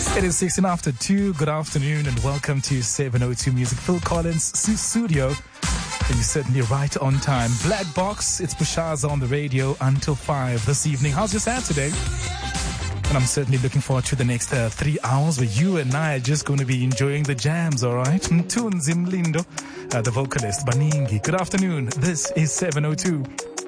It is 16 after 2. Good afternoon and welcome to 702 Music. Phil Collins, studio. And you're certainly right on time. Black Box, it's Pushaza on the radio until 5 this evening. How's your Saturday? And I'm certainly looking forward to the next 3 hours where you and I are just going to be enjoying the jams, all right? Mtunzi Mlindo, the vocalist, Baningi. Good afternoon. This is 702.